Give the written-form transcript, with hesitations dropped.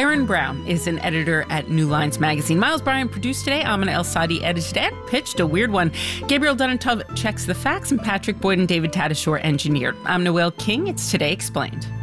Aaron Brown is an editor at New Lines Magazine. Miles Bryan produced today. Amina El-Sadi edited and pitched a weird one. Gabriel Dunantov checks the facts, and Patrick Boyd and David Tadashore engineered. I'm Noel King. It's Today Explained.